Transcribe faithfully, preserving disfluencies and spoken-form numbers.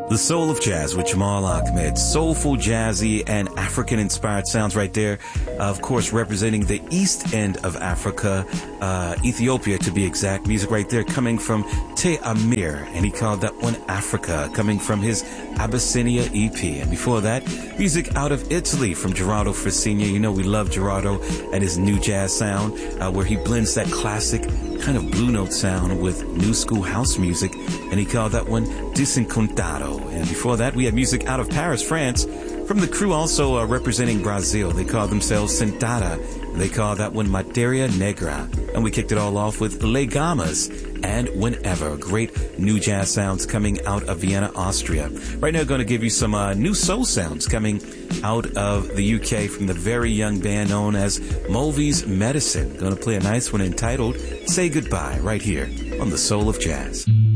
The Soul of Jazz with Jamal Ahmed. Soulful, jazzy, and African-inspired sounds right there. Uh, of course, representing the east end of Africa, uh, Ethiopia to be exact. Music right there coming from Te Amir, and he called that one Africa, coming from his Abyssinia E P. And before that, music out of Italy from Gerardo Frassigna. You know we love Gerardo and his new jazz sound, uh, where he blends that classic kind of blue note sound with new school house music, and he called that one Disincontado. And before that, we had music out of Paris, France, from the crew also uh, representing Brazil. They call themselves Sentada, and they call that one Materia Negra. And we kicked it all off with Legamas and Whenever. Great new jazz sounds coming out of Vienna, Austria. Right now, going to give you some uh, new soul sounds coming out of the U K from the very young band known as Movies Medicine. Going to play a nice one entitled Say Goodbye right here on The Soul of Jazz.